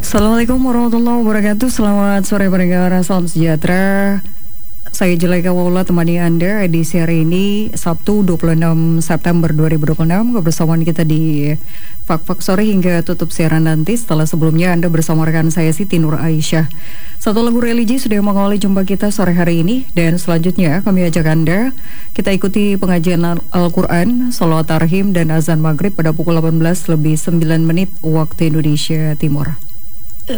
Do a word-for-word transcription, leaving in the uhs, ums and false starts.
Assalamualaikum warahmatullahi wabarakatuh. Selamat sore pendengar, salam sejahtera. Saya Jeleka Waula temani Anda edisi hari ini Sabtu dua puluh enam September dua ribu dua puluh enam. Kebersamaan kita di Fak-Fak Sore hingga tutup siaran nanti. Setelah sebelumnya Anda bersama rekan saya Siti Nur Aisyah. Satu lagu religi sudah mengawali jumpa kita sore hari ini. Dan selanjutnya kami ajak Anda kita ikuti pengajian Al-Quran, Salawat Tarhim dan Azan Maghrib pada pukul delapan belas lebih sembilan menit waktu Indonesia Timur.